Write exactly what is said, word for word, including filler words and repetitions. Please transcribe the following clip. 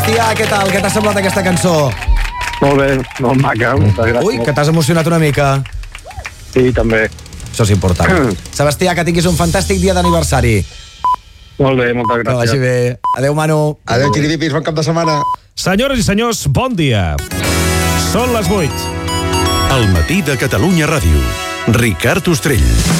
Sebastià, què tal? Què t'ha semblat aquesta cançó? Molt bé, molt maca, moltes gràcies. Ui, que t'has emocionat una mica. Sí, també. Això és important. Sebastià, que tinguis un fantàstic dia d'aniversari. Molt bé, moltes Que gràcies. vagi bé. Adéu, Manu. Adéu, Xiripipis, bon cap de setmana. Senyores i senyors, bon dia. Són les vuit. El matí de Catalunya Ràdio. Ricard Ostrell.